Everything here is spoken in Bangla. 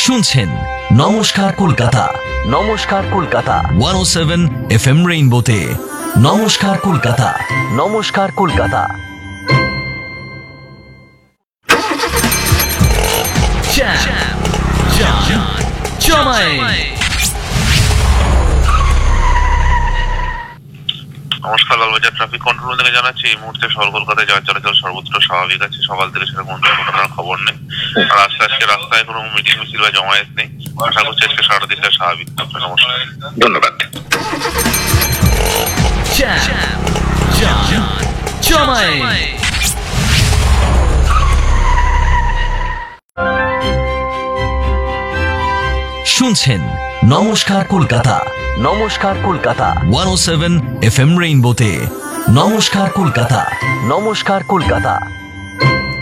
শুনছেন নমস্কার কলকাতা। নমস্কার কলকাতা 107 FM রেইনবোতে। নমস্কার কলকাতা। নমস্কার কলকাতা। নমস্কার, লালবাজার ট্রাফিক কন্ট্রোল থেকে জানাচ্ছি এই মুহূর্তে শহর কলকাতায় যাওয়ার চলাচল সর্বত্র স্বাভাবিক আছে। সকাল থেকে সেরকম ঘটনার খবর নেই। আর আজকে রাস্তায় কোনো মিটিং মিছিল বা জমায়েত নেই। আশা করছি আজকে সারা দিনটা স্বাভাবিক থাকবে। নমস্কার, ধন্যবাদ। শুনছেন নমস্কার কলকাতা। নমস্কার কলকাতা 107 FM রেইনবোতে। নমস্কার কলকাতা। নমস্কার কলকাতা।